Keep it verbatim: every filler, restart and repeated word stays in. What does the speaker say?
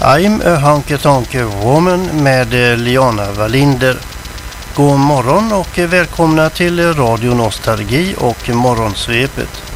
I'm a Honky Tonk Woman med Liana Wallinder. God morgon och välkomna till Radio Nostalgi och Morgonsvepet.